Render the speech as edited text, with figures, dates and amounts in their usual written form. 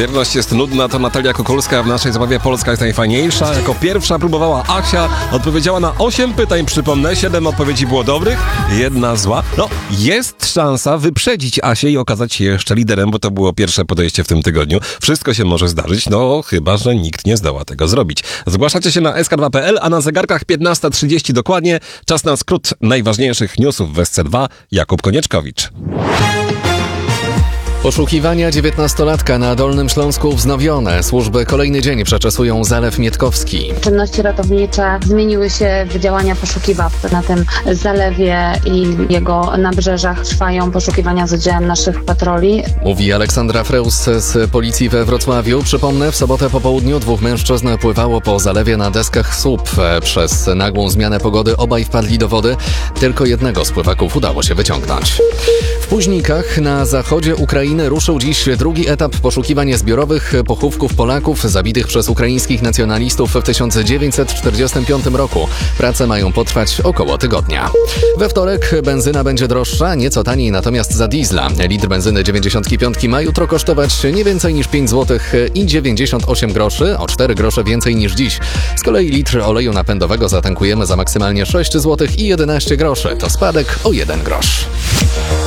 Wierność jest nudna, to Natalia Kukulska w naszej zabawie Polska jest najfajniejsza. Jako pierwsza próbowała Asia, odpowiedziała na 8 pytań, przypomnę, 7 odpowiedzi było dobrych, 1 zła. No, jest szansa wyprzedzić Asię i okazać się jeszcze liderem, bo to było pierwsze podejście w tym tygodniu. Wszystko się może zdarzyć, no chyba że nikt nie zdoła tego zrobić. Zgłaszacie się na sk2.pl, a na zegarkach 15:30 dokładnie. Czas na skrót najważniejszych newsów w SC2. Jakub Konieczkowicz. Poszukiwania 19-latka na Dolnym Śląsku wznowione. Służby kolejny dzień przeczesują Zalew Mietkowski. Czynności ratownicze zmieniły się w działania poszukiwawcze. Na tym zalewie i jego nabrzeżach trwają poszukiwania z udziałem naszych patroli. Mówi Aleksandra Freus z policji we Wrocławiu. Przypomnę, w sobotę po południu 2 mężczyzn pływało po zalewie na deskach słup. Przez nagłą zmianę pogody obaj wpadli do wody. Tylko jednego z pływaków udało się wyciągnąć. W Późnikach na zachodzie Ukrainy ruszył dziś drugi etap poszukiwań zbiorowych pochówków Polaków zabitych przez ukraińskich nacjonalistów w 1945 roku. Prace mają potrwać około tygodnia. We wtorek benzyna będzie droższa, nieco taniej natomiast za diesla. Litr benzyny 95 ma jutro kosztować nie więcej niż 5 zł i 98 groszy, o 4 grosze więcej niż dziś. Z kolei litr oleju napędowego zatankujemy za maksymalnie 6 zł i 11 groszy. To spadek o 1 grosz.